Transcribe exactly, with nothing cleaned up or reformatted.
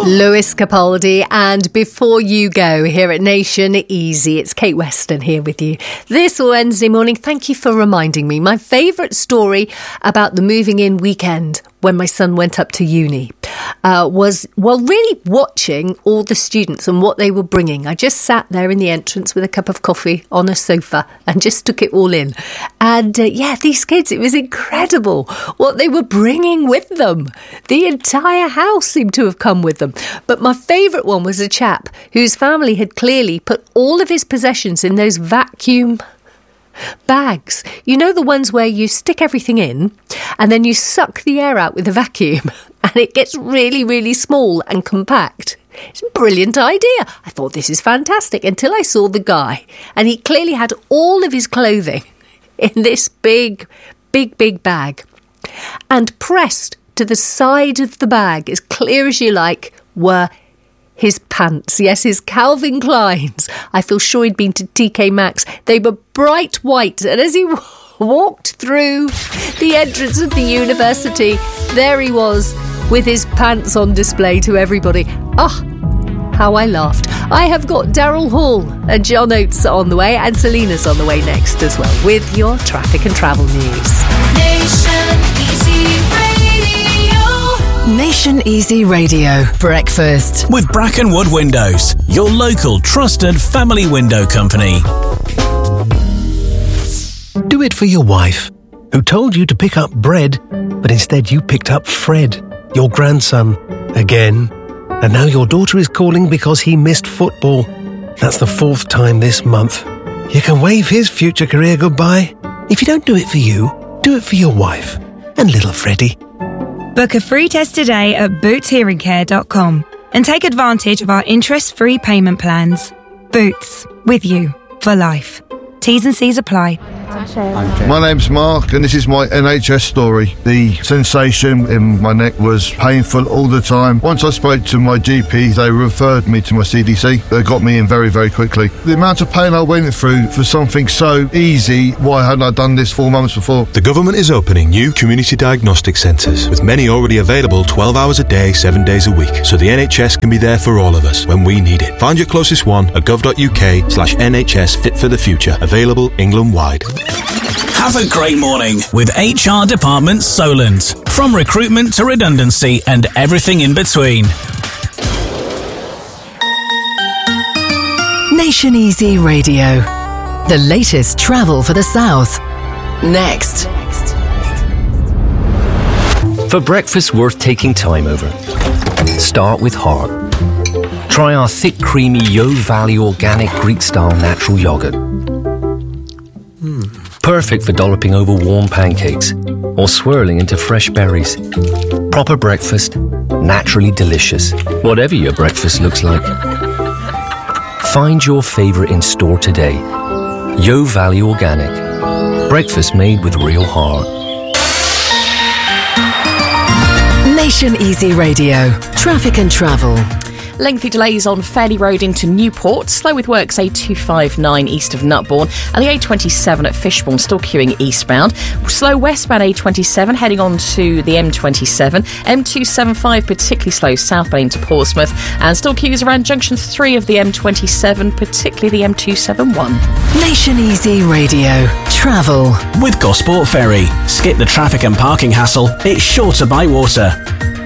Lewis Capaldi, and Before You Go here at Nation Easy. It's Kate Weston here with you this Wednesday morning. Thank you for reminding me. My favourite story about the moving in weekend when my son went up to uni uh, was, well, really watching all the students and what they were bringing. I just sat there in the entrance with a cup of coffee on a sofa and just took it all in. And uh, yeah, these kids, it was incredible what they were bringing with them. The entire house seemed to have come with them. But my favourite one was a chap whose family had clearly put all of his possessions in those vacuum bags. You know, the ones where you stick everything in and then you suck the air out with a vacuum and it gets really, really small and compact. It's a brilliant idea. I thought, this is fantastic, until I saw the guy, and he clearly had all of his clothing in this big, big, big bag, and pressed to the side of the bag, as clear as you like, were his pants. Yes, his Calvin Kleins. I feel sure he'd been to T K Maxx. They were bright white, and as he w- walked through the entrance of the university, there he was with his pants on display to everybody. Ah, how I laughed. I have got Daryl Hall and John Oates on the way, and Selena's on the way next as well, with your traffic and travel news. Nation Easy Radio. Nation Easy Radio Breakfast with Brackenwood Windows, your local trusted family window company. Do it for your wife, who told you to pick up bread, but instead you picked up Fred, your grandson, again. And now your daughter is calling because he missed football. That's the fourth time this month. You can wave his future career goodbye. If you don't do it for you, do it for your wife and little Freddie. Book a free test today at boots hearing care dot com and take advantage of our interest-free payment plans. Boots, with you for life. T's and C's apply. My name's Mark, and this is my N H S story. The sensation in my neck was painful all the time. Once I spoke to my G P, they referred me to my C D C. They got me in very, very quickly. The amount of pain I went through for something so easy, why hadn't I done this four months before? The government is opening new community diagnostic centres, with many already available twelve hours a day, seven days a week, so the N H S can be there for all of us when we need it. Find your closest one at gov.uk slash NHS Fit for the Future. Available England-wide. Have a great morning with H R Department Solent. From recruitment to redundancy and everything in between. Nation Easy Radio. The latest travel for the South. Next. For breakfast worth taking time over, start with heart. Try our thick, creamy Yo Valley organic Greek-style natural yogurt. Perfect for dolloping over warm pancakes or swirling into fresh berries. Proper breakfast, naturally delicious, whatever your breakfast looks like. Find your favourite in store today. Yo Valley Organic. Breakfast made with real heart. Nation Easy Radio. Traffic and travel. Lengthy delays on Fairley Road into Newport. Slow with works A two fifty-nine east of Nutbourne. And the A twenty-seven at Fishbourne still queuing eastbound. Slow westbound A twenty-seven heading on to the M twenty-seven. M two seventy-five particularly slow southbound into Portsmouth. And still queues around junction three of the M twenty-seven, particularly the M two seventy-one. Nation Easy Radio. Travel. With Gosport Ferry. Skip the traffic and parking hassle. It's shorter by water.